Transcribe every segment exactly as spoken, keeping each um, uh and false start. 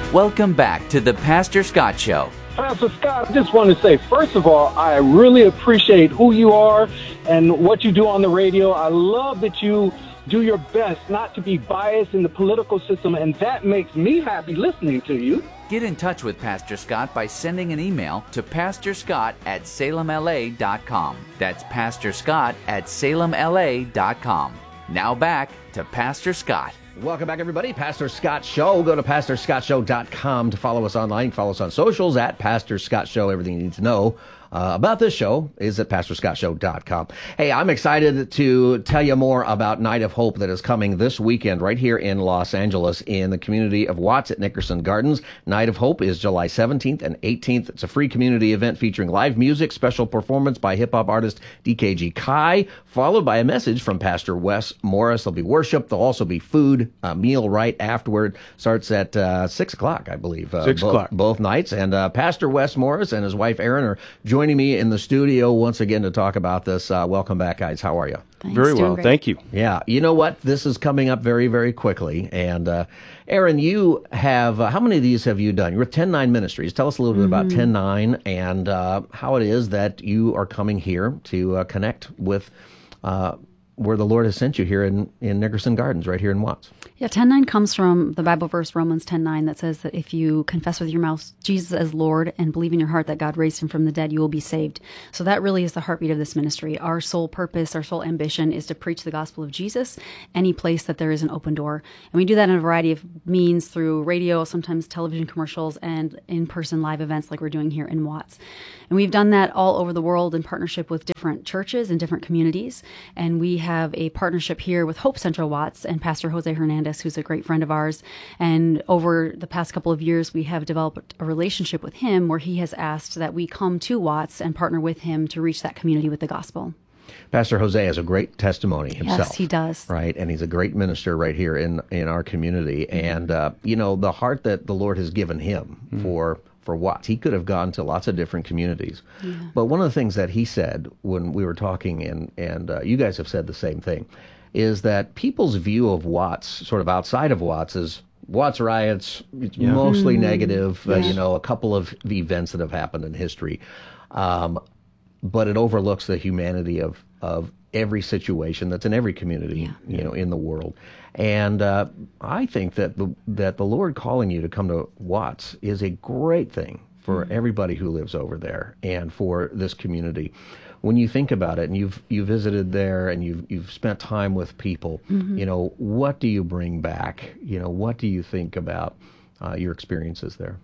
Welcome back to the Pastor Scott Show. Pastor Scott, I just want to say, first of all, I really appreciate who you are and what you do on the radio. I love that you do your best not to be biased in the political system, and that makes me happy listening to you. Get in touch with Pastor Scott by sending an email to pastor scott at salem l a dot com. That's pastor scott at salem l a dot com. Now back to Pastor Scott. Welcome back, everybody. Pastor Scott Show. Go to pastor scott show dot com to follow us online. Follow us on socials at Pastor Scott Show. Everything you need to know uh, about this show is at pastor scott show dot com. Hey, I'm excited to tell you more about Night of Hope that is coming this weekend right here in Los Angeles in the community of Watts at Nickerson Gardens. Night of Hope is July seventeenth and eighteenth. It's a free community event featuring live music, special performance by hip-hop artist D K G Kai, followed by a message from Pastor Wes Morris. There'll be worship. There'll also be food, a meal right afterward. Starts at uh, six o'clock, I believe. Uh, six both, o'clock. Both nights. And uh, Pastor Wes Morris and his wife Erin are joining me in the studio once again to talk about this. Uh, welcome back, guys. How are you? Thanks, Very well. Great. Thank you. Yeah. You know what? This is coming up very, very quickly. And uh, Erin, you have, uh, how many of these have you done? You're with ten nine Ministries. Tell us a little bit mm-hmm. about ten nine and uh, how it is that you are coming here to uh, connect with uh, where the Lord has sent you here in, in Nickerson Gardens, right here in Watts. Yeah, ten nine comes from the Bible verse Romans ten nine that says that if you confess with your mouth Jesus as Lord and believe in your heart that God raised him from the dead, you will be saved. So that really is the heartbeat of this ministry. Our sole purpose, our sole ambition is to preach the gospel of Jesus any place that there is an open door. And we do that in a variety of means through radio, sometimes television commercials, and in-person live events like we're doing here in Watts. And we've done that all over the world in partnership with different churches and different communities. And we have a partnership here with Hope Central Watts and Pastor Jose Hernandez, who's a great friend of ours. And over the past couple of years, we have developed a relationship with him where he has asked that we come to Watts and partner with him to reach that community with the gospel. Pastor Jose has a great testimony himself. Yes, he does. Right, and he's a great minister right here in, in our community. Mm-hmm. And, uh, you know, the heart that the Lord has given him mm-hmm. for for Watts. He could have gone to lots of different communities. Yeah. But one of the things that he said when we were talking, and, and uh, you guys have said the same thing, is that people's view of Watts, sort of outside of Watts, is Watts riots, it's yeah. mostly mm-hmm. negative, yes. uh, you know, a couple of events that have happened in history. Um, but it overlooks the humanity of, of every situation that's in every community, yeah. you know, in the world. And uh, I think that the that the Lord calling you to come to Watts is a great thing for mm-hmm. everybody who lives over there and for this community. When you think about it, and you've you visited there and you've you've spent time with people, mm-hmm. you know, what do you bring back? You know, what do you think about uh, your experiences there?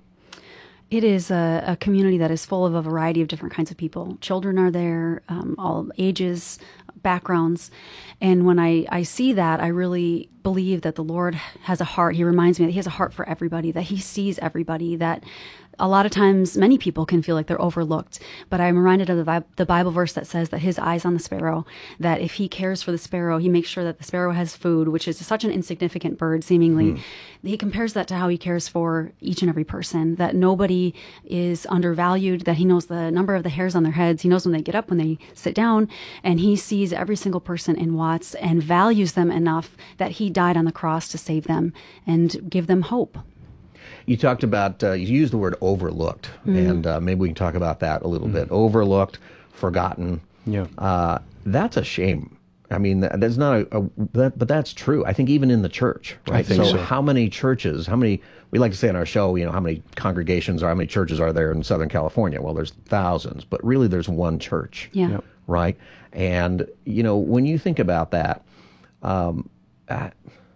It is a, a community that is full of a variety of different kinds of people. Children are there, um, all ages, backgrounds. And when I, I see that, I really believe that the Lord has a heart. He reminds me that he has a heart for everybody, that he sees everybody, that a lot of times many people can feel like they're overlooked. But I'm reminded of the, Bi- the Bible verse that says that his eye's on the sparrow, that if he cares for the sparrow, he makes sure that the sparrow has food, which is such an insignificant bird, seemingly. Mm. He compares that to how he cares for each and every person, that nobody is undervalued, that he knows the number of the hairs on their heads. He knows when they get up, when they sit down, and he sees every single person in Watts and values them enough that he died on the cross to save them and give them hope. You talked about, uh, you used the word overlooked, mm-hmm. and uh, maybe we can talk about that a little mm-hmm. bit. Overlooked, forgotten. Yeah. Uh, that's a shame. I mean, that, that's not a, a that, but that's true. I think even in the church, right? I think so, so how many churches, how many, we like to say on our show, you know, how many congregations or how many churches are there in Southern California? Well, there's thousands, but really there's one church. Yeah. Yep. Right? And, you know, when you think about that, um, uh,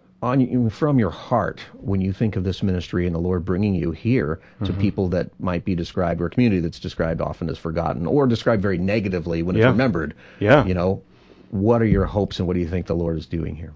on from your heart, when you think of this ministry and the Lord bringing you here to mm-hmm. people that might be described, or a community that's described often as forgotten, or described very negatively when it's yeah. remembered, yeah. you know, what are your hopes and what do you think the Lord is doing here?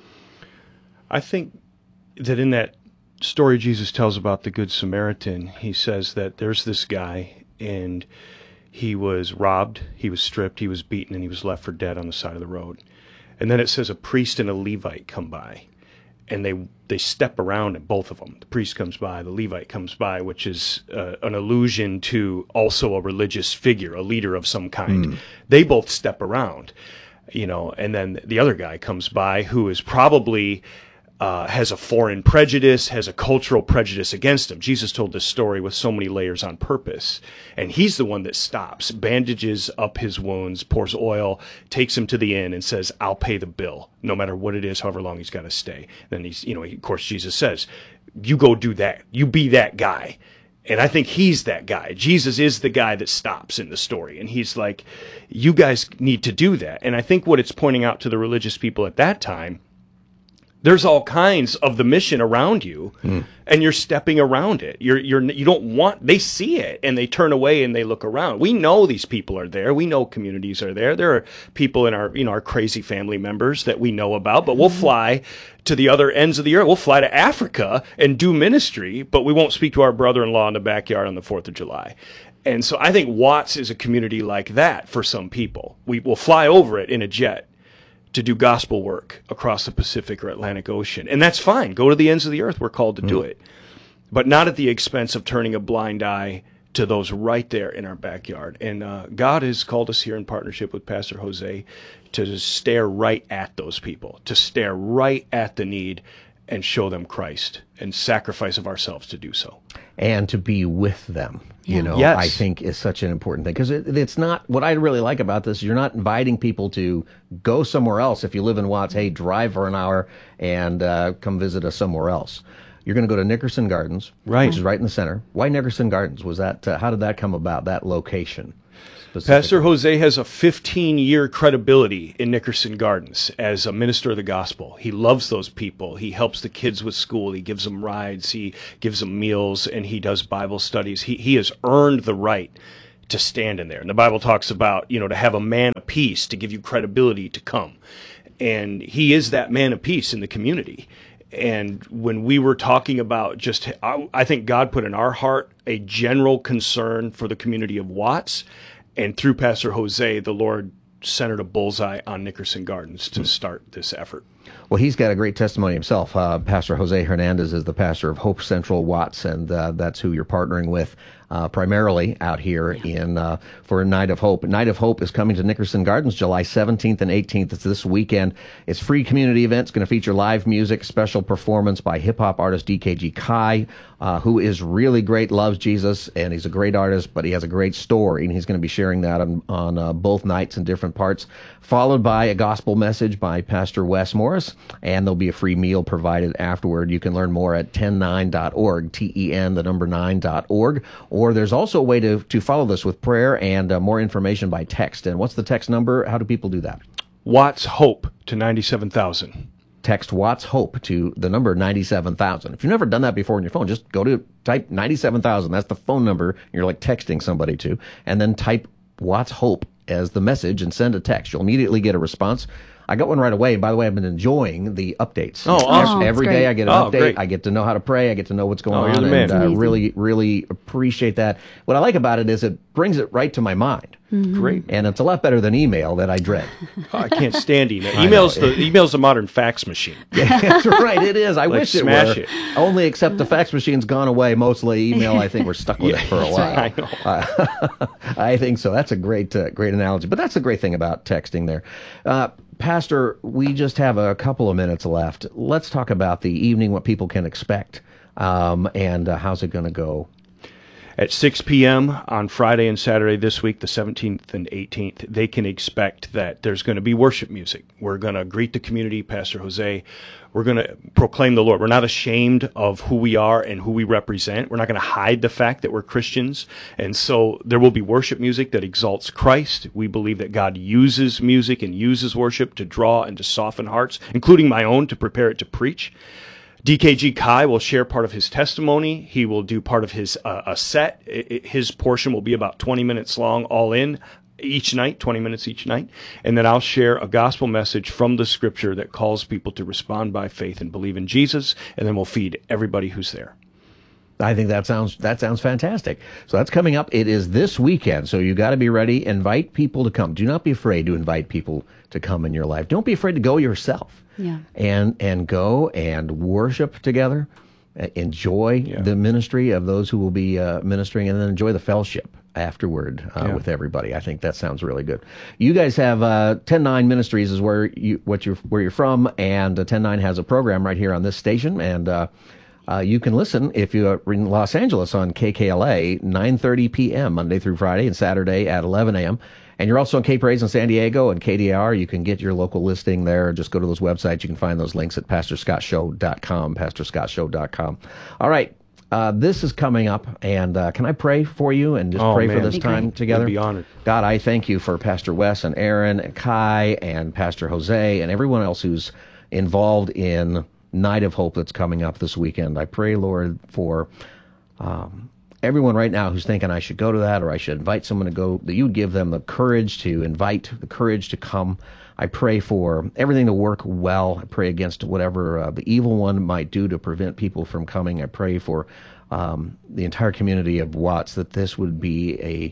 I think that in that story Jesus tells about the Good Samaritan, he says that there's this guy and he was robbed, he was stripped, he was beaten, and he was left for dead on the side of the road. And then it says a priest and a Levite come by. And they they step around at both of them. The priest comes by, the Levite comes by, which is uh, an allusion to also a religious figure, a leader of some kind. Mm. They both step around, you know, and then the other guy comes by who is probably uh, has a foreign prejudice, has a cultural prejudice against him. Jesus told this story with so many layers on purpose. And he's the one that stops, bandages up his wounds, pours oil, takes him to the inn and says, I'll pay the bill, no matter what it is, however long he's got to stay. Then he's, you know, of course, Jesus says, you go do that. You be that guy. And I think he's that guy. Jesus is the guy that stops in the story. And he's like, you guys need to do that. And I think what it's pointing out to the religious people at that time, there's all kinds of the mission around you, mm. and you're stepping around it. You're, you're, you don't want, they see it, and they turn away and they look around. We know these people are there. We know communities are there. There are people in our, you know, our crazy family members that we know about, but we'll fly to the other ends of the earth. We'll fly to Africa and do ministry, but we won't speak to our brother-in-law in the backyard on the fourth of July. And so I think Watts is a community like that for some people. We will fly over it in a jet to do gospel work across the Pacific or Atlantic Ocean. And that's fine. Go to the ends of the earth. We're called to mm. do it. But not at the expense of turning a blind eye to those right there in our backyard. And uh, God has called us here in partnership with Pastor Jose to stare right at those people, to stare right at the need and show them Christ and sacrifice of ourselves to do so. And to be with them, yeah. you know, yes. I think is such an important thing. Because it, it's not, what I really like about this, you're not inviting people to go somewhere else. If you live in Watts, hey, drive for an hour and uh, come visit us somewhere else. You're going to go to Nickerson Gardens, right. which is right in the center. Why Nickerson Gardens? Was that, uh, how did that come about, that location? Pastor Jose has a fifteen-year credibility in Nickerson Gardens as a minister of the gospel. He loves those people. He helps the kids with school. He gives them rides. He gives them meals, and he does Bible studies. He he has earned the right to stand in there. And the Bible talks about, you know, to have a man of peace to give you credibility to come. And he is that man of peace in the community. And when we were talking about just, I, I think God put in our heart a general concern for the community of Watts. And through Pastor Jose, the Lord centered a bullseye on Nickerson Gardens to start this effort. Well, he's got a great testimony himself. Uh, Pastor Jose Hernandez is the pastor of Hope Central Watts, and uh, that's who you're partnering with uh, primarily out here yeah. in uh, for Night of Hope. Night of Hope is coming to Nickerson Gardens July seventeenth and eighteenth. It's this weekend. It's a free community event. It's going to feature live music, special performance by hip-hop artist D K G Kai, uh, who is really great, loves Jesus, and he's a great artist, but he has a great story, and he's going to be sharing that on, on uh, both nights in different parts, followed by a gospel message by Pastor Wes Morris, and there'll be a free meal provided afterward. You can learn more at ten nine dot org, T E N, the number nine dot org, or there's also a way to, to follow this with prayer and uh, more information by text. And what's the text number? How do people do that? Watts Hope to ninety-seven thousand. Text Watts Hope to the number ninety-seven thousand. If you've never done that before on your phone, just go to type ninety-seven thousand. That's the phone number you're like texting somebody to, and then type Watts Hope as the message and send a text. You'll immediately get a response. I got one right away. By the way, I've been enjoying the updates. Oh, awesome. Every great. day I get an Oh, update. great. I get to know how to pray. I get to know what's going Oh, you're on. the man. And uh, Amazing. really, really appreciate that. What I like about it is it brings it right to my mind. Great. And it's a lot better than email that I dread. Oh, I can't stand email. I Email's know. the email's the modern fax machine. That's right, it is. I Like, wish it smash were. it. Only except the fax machine's gone away. Mostly email, I think we're stuck with Yeah, it for a that's while. right. I know. Uh, I think so. That's a great, uh, great analogy. But that's the great thing about texting there. Uh, Pastor, we just have a couple of minutes left. Let's talk about the evening, what people can expect, um, and uh, how's it going to go? At six p.m. on Friday and Saturday this week, the seventeenth and eighteenth, they can expect that there's going to be worship music. We're going to greet the community, Pastor Jose. We're going to proclaim the Lord. We're not ashamed of who we are and who we represent. We're not going to hide the fact that we're Christians. And so there will be worship music that exalts Christ. We believe that God uses music and uses worship to draw and to soften hearts, including my own, to prepare it to preach. D K G Kai will share part of his testimony. He will do part of his uh, a set. It, it, his portion will be about twenty minutes long, all in, each night, twenty minutes each night. And then I'll share a gospel message from the scripture that calls people to respond by faith and believe in Jesus, and then we'll feed everybody who's there. I think that sounds that sounds fantastic. So that's coming up. It is this weekend, so you got to be ready. Invite people to come. Do not be afraid to invite people to come in your life. Don't be afraid to go yourself. Yeah. And and go and worship together. Uh, enjoy Yeah. the ministry of those who will be uh, ministering, and then enjoy the fellowship afterward uh, Yeah. with everybody. I think that sounds really good. You guys have uh, ten nine Ministries is where you what you're where you're from, and uh, ten nine has a program right here on this station, and uh, uh, you can listen if you're in Los Angeles on K K L A nine thirty p.m. Monday through Friday, and Saturday at eleven a.m. And you're also on K-Praise in San Diego and K D R. You can get your local listing there. Just go to those websites. You can find those links at pastor scott show dot com, pastor scott show dot com. All right. Uh, this is coming up, and uh, can I pray for you and just Oh, pray man. for this Be time great. together? I'd be honored. God, I thank you for Pastor Wes and Aaron and Kai and Pastor Jose and everyone else who's involved in Night of Hope that's coming up this weekend. I pray, Lord, for um, everyone right now who's thinking I should go to that or I should invite someone to go, that you would give them the courage to invite, the courage to come. I pray for everything to work well. I pray against whatever uh, the evil one might do to prevent people from coming. I pray for um, the entire community of Watts that this would be a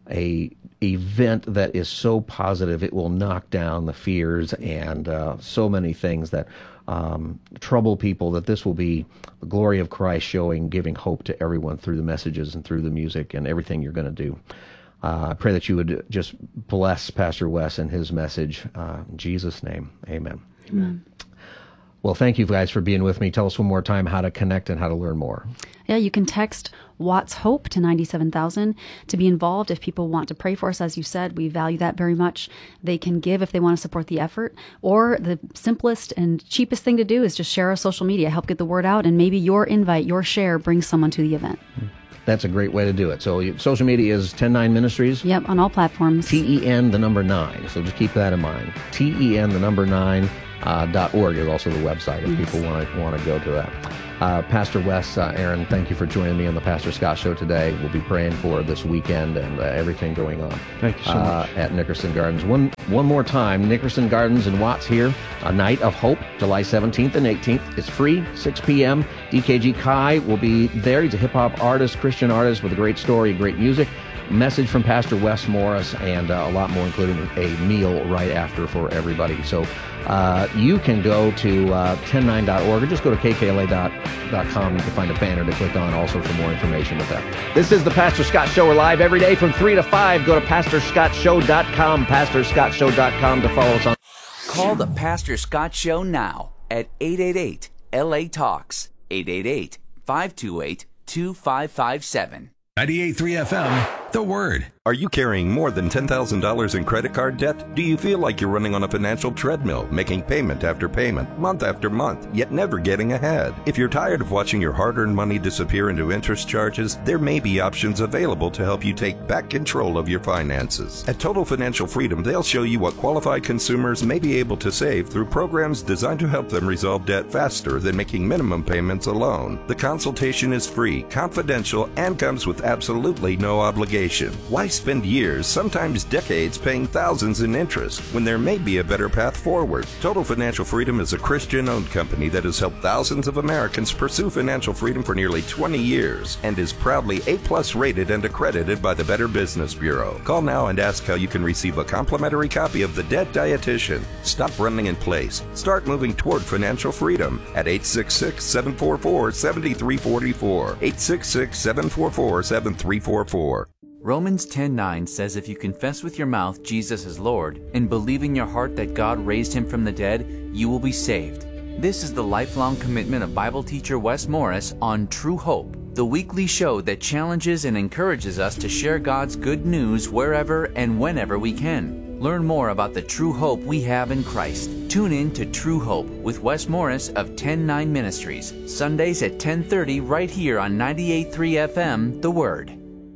a event that is so positive it will knock down the fears and uh, so many things that um, trouble people, that this will be the glory of Christ showing, giving hope to everyone through the messages and through the music and everything you're going to do. Uh, I pray that you would just bless Pastor Wes and his message. Uh, in Jesus' name, amen. Amen. Well, thank you guys for being with me. Tell us one more time how to connect and how to learn more. Yeah, you can text Watts Hope to ninety-seven thousand to be involved. If people want to pray for us, as you said, we value that very much. They can give if they want to support the effort. Or the simplest and cheapest thing to do is just share our social media, help get the word out, and maybe your invite, your share brings someone to the event. That's a great way to do it. So you- social media is ten nine Ministries. Yep, on all platforms. T E N, the number nine. So just keep that in mind. T E N, the number nine, uh, dot org is also the website if people want to want to go to that. Uh, Pastor Wes, uh, Aaron, thank you for joining me on the Pastor Scott Show today. We'll be praying for this weekend and uh, everything going on. Thank you so uh, much. At Nickerson Gardens. One one more time, Nickerson Gardens in Watts here. A Night of Hope, July seventeenth and eighteenth. It's free, six p.m. D K G Kai will be there. He's a hip-hop artist, Christian artist with a great story, great music. Message from Pastor Wes Morris, and uh, a lot more, including a meal right after for everybody. So uh, you can go to uh, ten nine dot org or just go to K K L A dot com. You can find a banner to click on also for more information with that. This is the Pastor Scott Show. We're live every day from three to five. Go to pastor scott show dot com, pastor scott show dot com to follow us on. Call the Pastor Scott Show now at eight eight eight L A Talks, eight eight eight, five two eight, two five five seven. ninety-eight point three F M, The Word. Are you carrying more than ten thousand dollars in credit card debt? Do you feel like you're running on a financial treadmill, making payment after payment, month after month, yet never getting ahead? If you're tired of watching your hard-earned money disappear into interest charges, there may be options available to help you take back control of your finances. At Total Financial Freedom, they'll show you what qualified consumers may be able to save through programs designed to help them resolve debt faster than making minimum payments alone. The consultation is free, confidential, and comes with absolutely no obligation. Why spend years, sometimes decades, paying thousands in interest when there may be a better path forward? Total Financial Freedom is a Christian-owned company that has helped thousands of Americans pursue financial freedom for nearly twenty years and is proudly A-plus rated and accredited by the Better Business Bureau. Call now and ask how you can receive a complimentary copy of The Debt Dietitian. Stop running in place. Start moving toward financial freedom at eight six six, seven four four, seven three four four, eight six six, seven four four, seven three four four. Romans ten nine says if you confess with your mouth Jesus is Lord and believe in your heart that God raised him from the dead, you will be saved. This is the lifelong commitment of Bible teacher Wes Morris on True Hope, the weekly show that challenges and encourages us to share God's good news wherever and whenever we can. Learn more about the true hope we have in Christ. Tune in to True Hope with Wes Morris of ten nine Ministries, Sundays at ten thirty right here on ninety-eight point three F M, The Word.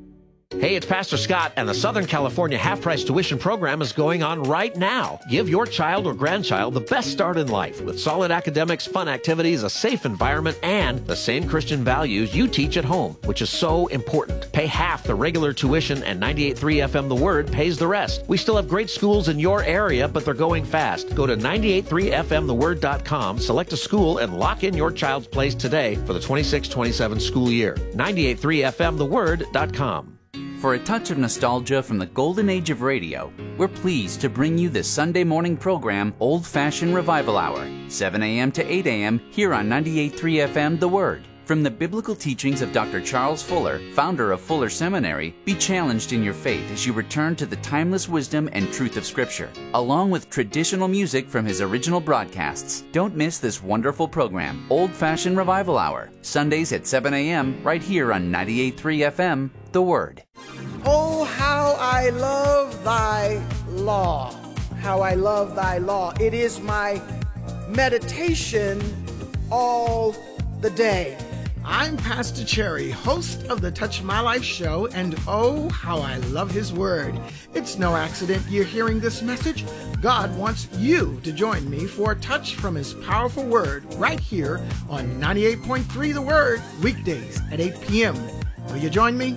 Hey, it's Pastor Scott, and the Southern California half-price tuition program is going on right now. Give your child or grandchild the best start in life with solid academics, fun activities, a safe environment, and the same Christian values you teach at home, which is so important. Pay half the regular tuition, and ninety-eight point three F M The Word pays the rest. We still have great schools in your area, but they're going fast. Go to ninety-eight point three F M the word dot com, select a school, and lock in your child's place today for the twenty-six twenty-seven school year. ninety-eight point three F M the word dot com. For a touch of nostalgia from the golden age of radio, we're pleased to bring you the Sunday morning program Old Fashioned Revival Hour, seven a.m. to eight a.m. here on ninety-eight point three F M The Word. From the biblical teachings of Doctor Charles Fuller, founder of Fuller Seminary, be challenged in your faith as you return to the timeless wisdom and truth of Scripture, along with traditional music from his original broadcasts. Don't miss this wonderful program, Old Fashioned Revival Hour, Sundays at seven a.m. right here on ninety-eight point three F M, The Word. Oh, how I love thy law. How I love thy law. It is my meditation all the day. I'm Pastor Cherry, host of the Touch My Life show, and oh, how I love his word. It's no accident you're hearing this message. God wants you to join me for a touch from his powerful word right here on ninety-eight point three The Word, weekdays at eight p.m. Will you join me?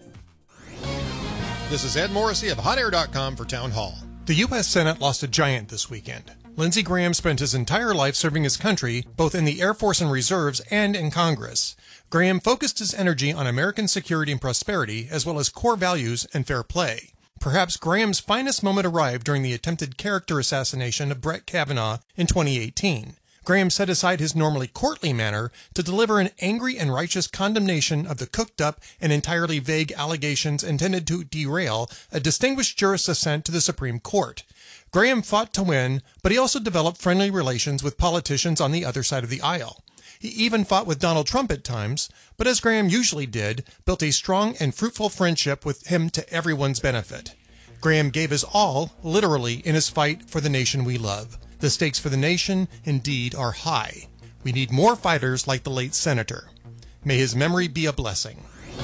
This is Ed Morrissey of hot air dot com for Town Hall. The U S Senate lost a giant this weekend. Lindsey Graham spent his entire life serving his country, both in the Air Force and Reserves and in Congress. Graham focused his energy on American security and prosperity, as well as core values and fair play. Perhaps Graham's finest moment arrived during the attempted character assassination of Brett Kavanaugh in twenty eighteen. Graham set aside his normally courtly manner to deliver an angry and righteous condemnation of the cooked-up and entirely vague allegations intended to derail a distinguished jurist's ascent to the Supreme Court. Graham fought to win, but he also developed friendly relations with politicians on the other side of the aisle. He even fought with Donald Trump at times, but as Graham usually did, built a strong and fruitful friendship with him to everyone's benefit. Graham gave his all, literally, in his fight for the nation we love. The stakes for the nation, indeed, are high. We need more fighters like the late senator. May his memory be a blessing.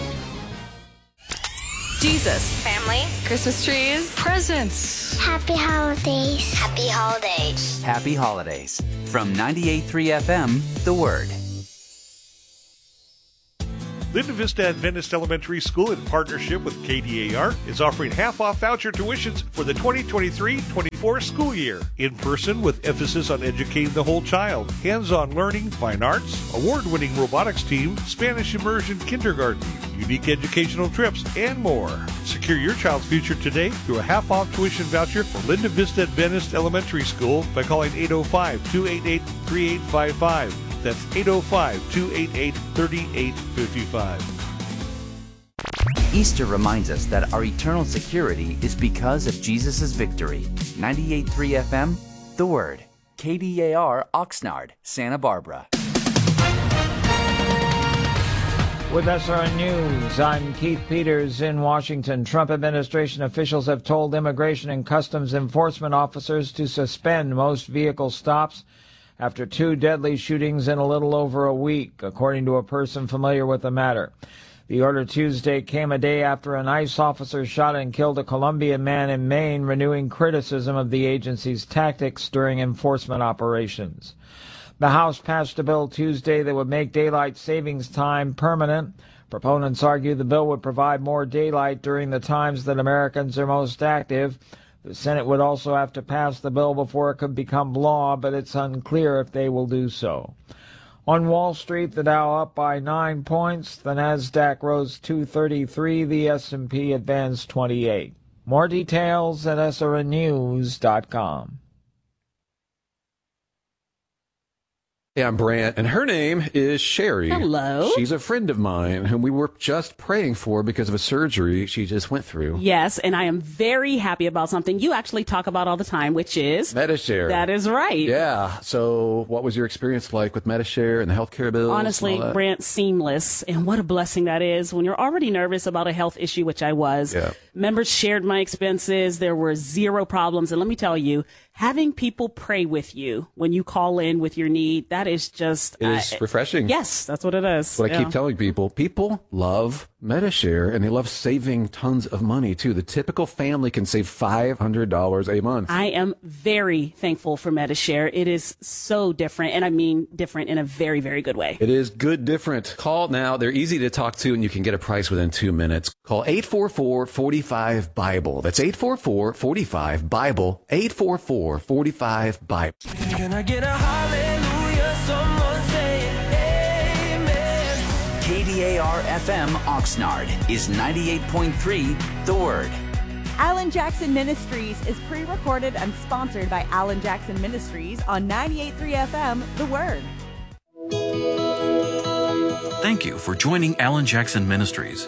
Jesus. Family. Christmas trees. Presents. Happy holidays. Happy holidays. Happy holidays. From ninety-eight point three F M, The Word. Linda Vista Adventist Elementary School, in partnership with K D A R, is offering half-off voucher tuitions for the twenty twenty-three twenty-four school year. In person with emphasis on educating the whole child, hands-on learning, fine arts, award-winning robotics team, Spanish immersion kindergarten, unique educational trips, and more. Secure your child's future today through a half-off tuition voucher for Linda Vista Adventist Elementary School by calling eight oh five, two eight eight, three eight five five. That's eight oh five, two eight eight, three eight five five. Easter reminds us that our eternal security is because of Jesus' victory. ninety-eight point three F M, The Word. K D A R, Oxnard, Santa Barbara. With S R N News, I'm Keith Peters in Washington. Trump administration officials have told Immigration and Customs Enforcement officers to suspend most vehicle stops after two deadly shootings in a little over a week, according to a person familiar with the matter. The order Tuesday came a day after an ICE officer shot and killed a Colombian man in Maine, renewing criticism of the agency's tactics during enforcement operations. The House passed a bill Tuesday that would make daylight savings time permanent. Proponents argue the bill would provide more daylight during the times that Americans are most active. The Senate would also have to pass the bill before it could become law, but it's unclear if they will do so. On Wall Street, the Dow up by nine points, the Nasdaq rose two thirty-three, the S and P advanced twenty-eight. More details at S R N news dot com. Hey, I'm Brant, and her name is Sherry. Hello. She's a friend of mine whom we were just praying for because of a surgery she just went through. Yes, and I am very happy about something you actually talk about all the time, which is Medi-Share. That is right. Yeah. So what was your experience like with Medi-Share and the healthcare bills? Honestly, Brant, seamless. And what a blessing that is when you're already nervous about a health issue, which I was. Yeah. Members shared my expenses. There were zero problems. And let me tell you, having people pray with you when you call in with your need, that is just... It is uh, refreshing. Yes, that's what it is. That's what yeah. I keep telling people. People love Medi-Share, and they love saving tons of money, too. The typical family can save five hundred dollars a month. I am very thankful for Medi-Share. It is so different, and I mean different in a very, very good way. It is good different. Call now. They're easy to talk to, and you can get a price within two minutes. Call eight four four, four five, BIBLE. That's eight four four, four five, BIBLE. eight four four, four five, BIBLE. Can I get a hallelujah? Someone say amen. K D A R F M Oxnard is ninety-eight point three The Word. Alan Jackson Ministries is pre-recorded and sponsored by Alan Jackson Ministries on ninety-eight point three F M The Word. Thank you for joining Alan Jackson Ministries.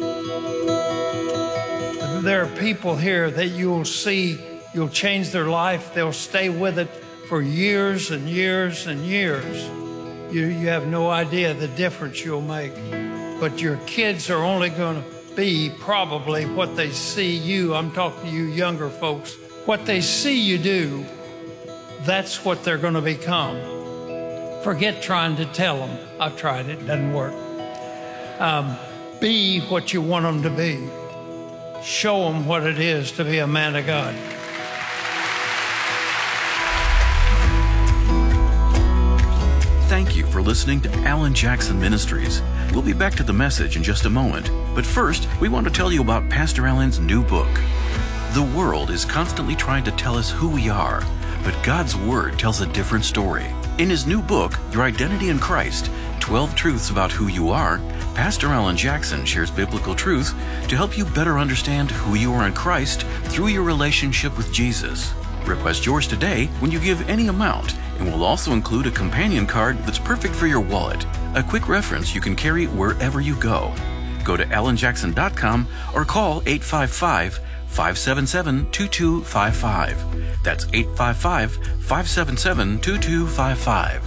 There are people here that you'll see, you'll change their life. They'll stay with it for years and years and years. You, you have no idea the difference you'll make. But your kids are only going to be probably what they see you. I'm talking to you younger folks. What they see you do, that's what they're going to become. Forget trying to tell them. I've tried it, doesn't work. Um, be what you want them to be. Show them what it is to be a man of God. Thank you for listening to Alan Jackson Ministries. We'll be back to the message in just a moment. But first, we want to tell you about Pastor Alan's new book. The world is constantly trying to tell us who we are, but God's Word tells a different story. In his new book, Your Identity in Christ, twelve Truths About Who You Are, Pastor Alan Jackson shares biblical truth to help you better understand who you are in Christ through your relationship with Jesus. Request yours today when you give any amount, and we'll also include a companion card that's perfect for your wallet, a quick reference you can carry wherever you go. Go to alan jackson dot com or call eight five five, five seven seven, two two five five. That's eight five five, five seven seven, two two five five.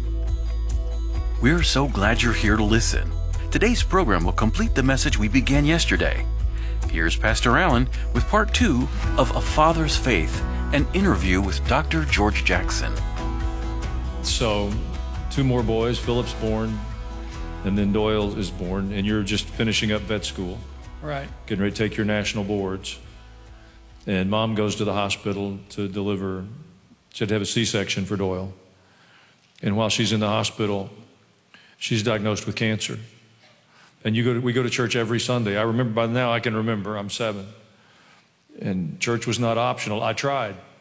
We're so glad you're here to listen. Today's program will complete the message we began yesterday. Here's Pastor Alan with part two of A Father's Faith, an interview with Doctor George Jackson. So, two more boys, Philip's born, and then Doyle is born, and you're just finishing up vet school. Right. Getting ready to take your national boards. And Mom goes to the hospital to deliver, she had to have a C-section for Doyle. And while she's in the hospital, she's diagnosed with cancer. And you go to, we go to church every Sunday. I remember, by now I can remember, I'm seven. And church was not optional. I tried.